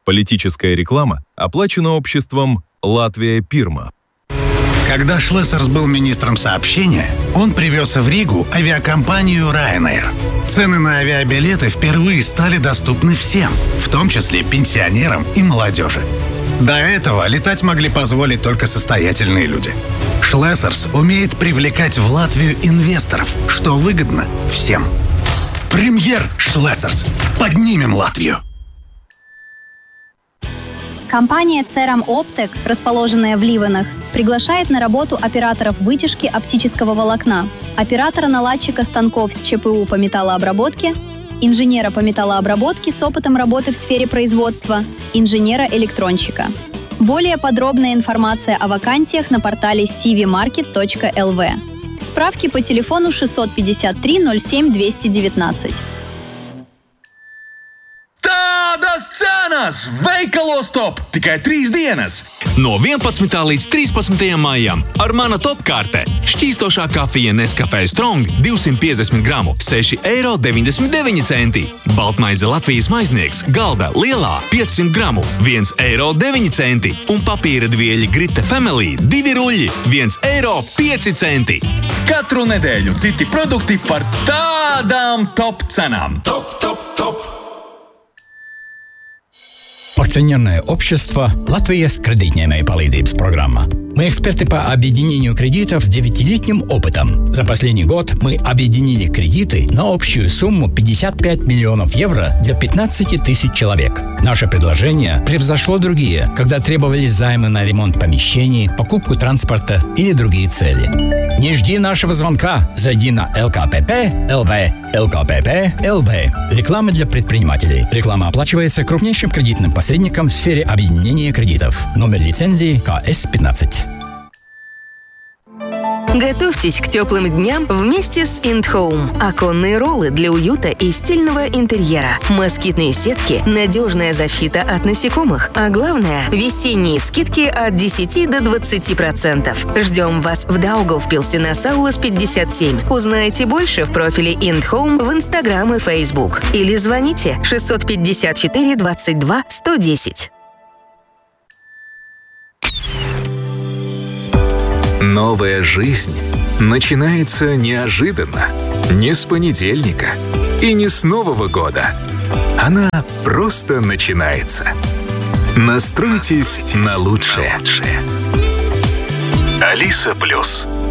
Политическая реклама оплачена обществом «Латвия Пирма». Когда Шлессерс был министром сообщения, он привез в Ригу авиакомпанию Ryanair. Цены на авиабилеты впервые стали доступны всем, в том числе пенсионерам и молодежи. До этого летать могли позволить только состоятельные люди. Шлессерс умеет привлекать в Латвию инвесторов, что выгодно всем. Премьер Шлессерс. Поднимем Латвию. Компания Ceram Optek, расположенная в Ливенах, приглашает на работу операторов вытяжки оптического волокна, оператора-наладчика станков с ЧПУ по металлообработке, инженера по металлообработке с опытом работы в сфере производства, инженера-электронщика. Более подробная информация о вакансиях на портале cvmarket.lv. Справки по телефону 653 07 219. Tādas cenas! Veikalos top! Tikai 3 dienas! No 11. līdz 13. maijam ar mana top kārte šķīstošā kafija Nescafé Strong 250 gramu 6,99 eiro. Baltmaize Latvijas maiznieks galda lielā 500 gramu 1,09 eiro un papīra dvieļi Grite Family 2 ruļļi 1,05 eiro. Katru nedēļu citi produkti par tādām top cenām. Топ, топ, топ. Акционерное общество «Латвijas кредитņēmēju palīdzības программа». Мы эксперты по объединению кредитов с 9-летним опытом. За последний год мы объединили кредиты на общую сумму 55 миллионов евро для 15 тысяч человек. Наше предложение превзошло другие, когда требовались займы на ремонт помещений, покупку транспорта или другие цели. Не жди нашего звонка. Зайди на LKPP.LV. LKPP.LV. Реклама для предпринимателей. Реклама оплачивается крупнейшим кредитным посредником в сфере объединения кредитов. Номер лицензии КС-15. Готовьтесь к теплым дням вместе с IndHome. Оконные роллы для уюта и стильного интерьера. Москитные сетки, надежная защита от насекомых. А главное, весенние скидки от 10 до 20%. Ждем вас в Даугавпилсе на Саулас 57. Узнайте больше в профиле IndHome в Instagram и Facebook. Или звоните 654 22 110. Новая жизнь начинается неожиданно. Не с понедельника и не с Нового года. Она просто начинается. Настройтесь на лучшее. Алиса Плюс.